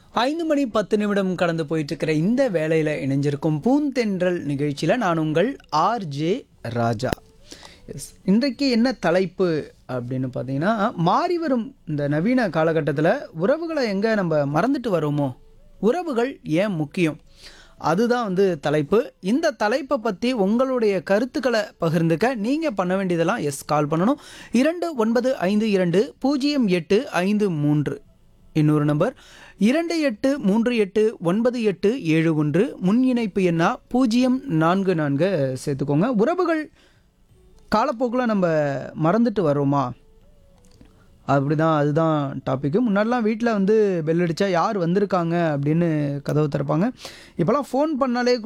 5 மணி 10 நிமிடம் கடந்து போயிட்டு இருக்கிற இந்த வேளையில் இணைஞ்சிருக்கும் பூந்தென்றல் நிகழ்ச்சியில் நான் உங்கள் ஆர்ஜே ராஜா. எஸ், இன்றைக்கு என்ன தலைப்பு அப்படின்னு பார்த்தீங்கன்னா, மாறி வரும் இந்த நவீன காலகட்டத்தில் உறவுகளை எங்கே நம்ம மறந்துட்டு வரோமோ, உறவுகள் ஏன் முக்கியம், அதுதான் வந்து தலைப்பு. இந்த தலைப்பை பற்றி உங்களுடைய கருத்துக்களை பகிர்ந்துக்க நீங்கள் பண்ண வேண்டியதெல்லாம் கால் பண்ணணும். 29520853. இன்னொரு நம்பர் 28389871. முன் இணைப்பு எண்ணா 044 சேர்த்துக்கோங்க. உறவுகள் காலப்போக்கில் நம்ம மறந்துட்டு வரோமா, அப்படிதான், அதுதான் டாப்பிக்கு. முன்னாடிலாம் வீட்டில் வந்து பெல் அடித்தா யார் வந்திருக்காங்க அப்படின்னு கதவு திறப்பாங்க. இப்போலாம் ஃபோன் பண்ணாலே